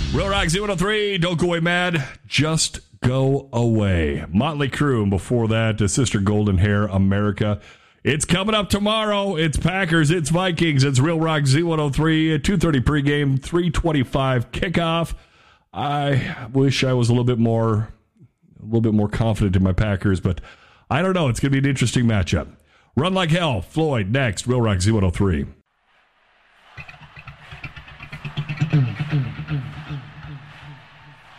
Real Rock Z103, don't go away mad, just go away. Motley Crue, and before that, Sister Golden Hair, America. It's coming up tomorrow. It's Packers, it's Vikings, it's Real Rock Z103, 2:30 pregame, 3:25 kickoff. I wish I was a little bit more confident in my Packers, but I don't know. It's going to be an interesting matchup. Run Like Hell, Floyd, next, Real Rock Z103.